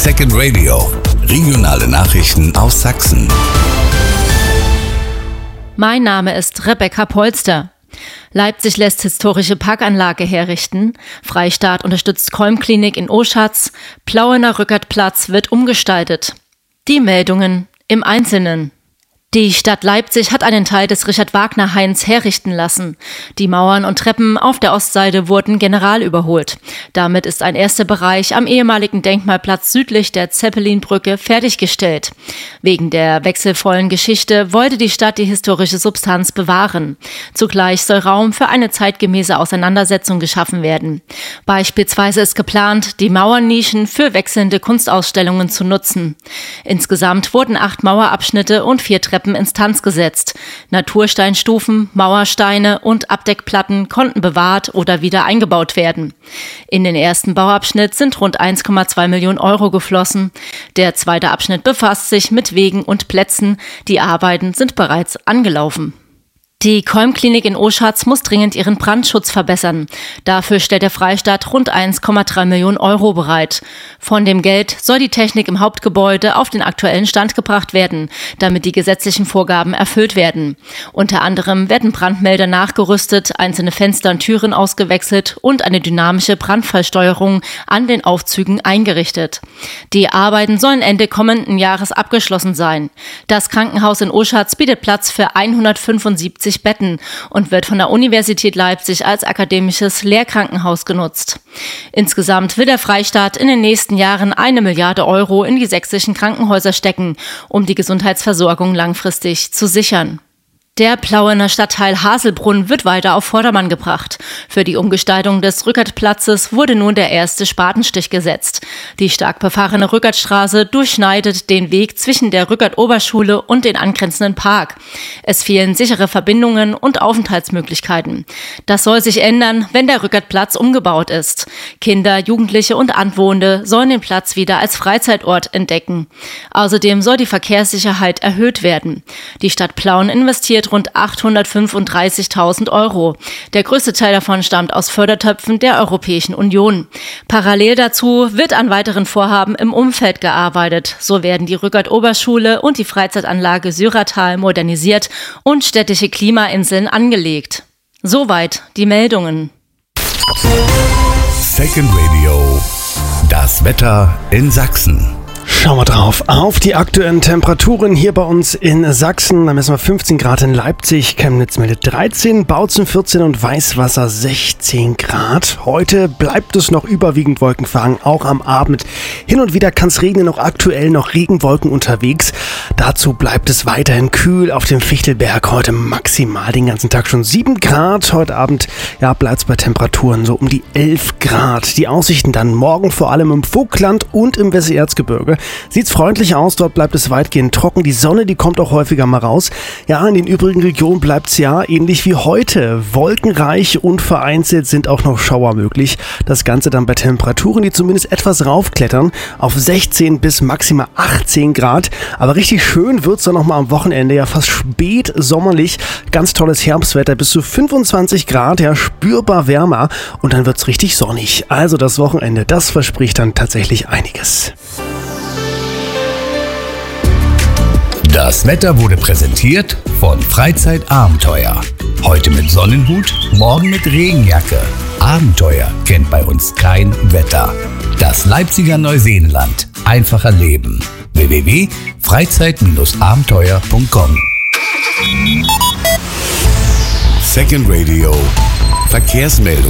Second Radio. Regionale Nachrichten aus Sachsen. Mein Name ist Rebecca Polster. Leipzig lässt historische Parkanlage herrichten. Freistaat unterstützt Kolm-Klinik in Oschatz. Plauener Rückertplatz wird umgestaltet. Die Meldungen im Einzelnen. Die Stadt Leipzig hat einen Teil des Richard-Wagner-Hains herrichten lassen. Die Mauern und Treppen auf der Ostseite wurden general überholt. Damit ist ein erster Bereich am ehemaligen Denkmalplatz südlich der Zeppelinbrücke fertiggestellt. Wegen der wechselvollen Geschichte wollte die Stadt die historische Substanz bewahren. Zugleich soll Raum für eine zeitgemäße Auseinandersetzung geschaffen werden. Beispielsweise ist geplant, die Mauernischen für wechselnde Kunstausstellungen zu nutzen. Insgesamt wurden 8 Mauerabschnitte und 4 Treppen instanz gesetzt. Natursteinstufen, Mauersteine und Abdeckplatten konnten bewahrt oder wieder eingebaut werden. In den ersten Bauabschnitt sind rund 1,2 Millionen Euro geflossen. Der zweite Abschnitt befasst sich mit Wegen und Plätzen. Die Arbeiten sind bereits angelaufen. Die Kolm-Klinik in Oschatz muss dringend ihren Brandschutz verbessern. Dafür stellt der Freistaat rund 1,3 Millionen Euro bereit. Von dem Geld soll die Technik im Hauptgebäude auf den aktuellen Stand gebracht werden, damit die gesetzlichen Vorgaben erfüllt werden. Unter anderem werden Brandmelder nachgerüstet, einzelne Fenster und Türen ausgewechselt und eine dynamische Brandfallsteuerung an den Aufzügen eingerichtet. Die Arbeiten sollen Ende kommenden Jahres abgeschlossen sein. Das Krankenhaus in Oschatz bietet Platz für 175 Betten und wird von der Universität Leipzig als akademisches Lehrkrankenhaus genutzt. Insgesamt will der Freistaat in den nächsten Jahren 1 Milliarde Euro in die sächsischen Krankenhäuser stecken, um die Gesundheitsversorgung langfristig zu sichern. Der Plauener Stadtteil Haselbrunn wird weiter auf Vordermann gebracht. Für die Umgestaltung des Rückertplatzes wurde nun der erste Spatenstich gesetzt. Die stark befahrene Rückertstraße durchschneidet den Weg zwischen der Rückert-Oberschule und den angrenzenden Park. Es fehlen sichere Verbindungen und Aufenthaltsmöglichkeiten. Das soll sich ändern, wenn der Rückertplatz umgebaut ist. Kinder, Jugendliche und Anwohner sollen den Platz wieder als Freizeitort entdecken. Außerdem soll die Verkehrssicherheit erhöht werden. Die Stadt Plauen investiert rund 835.000 Euro. Der größte Teil davon stammt aus Fördertöpfen der Europäischen Union. Parallel dazu wird an weiteren Vorhaben im Umfeld gearbeitet. So werden die Rückert-Oberschule und die Freizeitanlage Syratal modernisiert und städtische Klimainseln angelegt. Soweit die Meldungen. Second Radio. Das Wetter in Sachsen. Schauen wir drauf auf die aktuellen Temperaturen hier bei uns in Sachsen. Da messen wir 15 Grad in Leipzig, Chemnitz meldet 13, Bautzen 14 und Weißwasser 16 Grad. Heute bleibt es noch überwiegend wolkenverhangen, auch am Abend. Hin und wieder kann es regnen, auch aktuell noch Regenwolken unterwegs. Dazu bleibt es weiterhin kühl auf dem Fichtelberg. Heute maximal den ganzen Tag schon 7 Grad. Heute Abend bleibt es bei Temperaturen so um die 11 Grad. Die Aussichten dann morgen vor allem im Vogtland und im Wesseerzgebirge. Sieht's freundlich aus, dort bleibt es weitgehend trocken. Die Sonne, die kommt auch häufiger mal raus. Ja, in den übrigen Regionen bleibt's ähnlich wie heute. Wolkenreich und vereinzelt sind auch noch Schauer möglich. Das Ganze dann bei Temperaturen, die zumindest etwas raufklettern, auf 16 bis maximal 18 Grad. Aber richtig schön wird's dann nochmal am Wochenende, fast spät sommerlich. Ganz tolles Herbstwetter, bis zu 25 Grad, spürbar wärmer. Und dann wird's richtig sonnig. Also das Wochenende, das verspricht dann tatsächlich einiges. Das Wetter wurde präsentiert von Freizeitabenteuer. Heute mit Sonnenhut, morgen mit Regenjacke. Abenteuer kennt bei uns kein Wetter. Das Leipziger Neuseenland. Einfacher Leben. www.freizeit-abenteuer.com. Second Radio. Verkehrsmeldung.